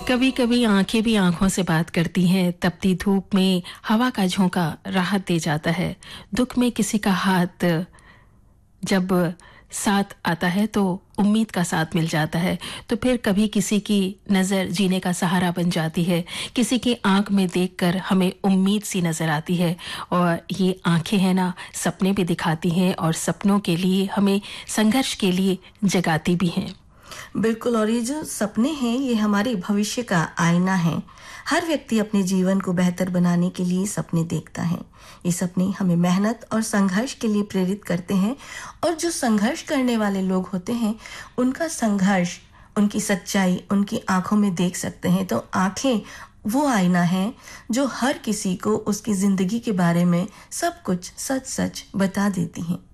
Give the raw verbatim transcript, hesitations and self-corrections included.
कभी कभी आंखें भी आंखों से बात करती हैं। तपती धूप में हवा का झोंका राहत दे जाता है। दुख में किसी का हाथ जब साथ आता है तो उम्मीद का साथ मिल जाता है। तो फिर कभी किसी की नज़र जीने का सहारा बन जाती है। किसी की आंख में देखकर हमें उम्मीद सी नज़र आती है। और ये आंखें हैं ना, सपने भी दिखाती हैं और सपनों के लिए हमें संघर्ष के लिए जगाती भी हैं। बिल्कुल, और ये जो सपने हैं ये हमारे भविष्य का आईना है। हर व्यक्ति अपने जीवन को बेहतर बनाने के लिए सपने देखता है। ये सपने हमें मेहनत और संघर्ष के लिए प्रेरित करते हैं, और जो संघर्ष करने वाले लोग होते हैं उनका संघर्ष, उनकी सच्चाई उनकी आंखों में देख सकते हैं। तो आंखें वो आईना है जो हर किसी को उसकी जिंदगी के बारे में सब कुछ सच सच बता देती हैं।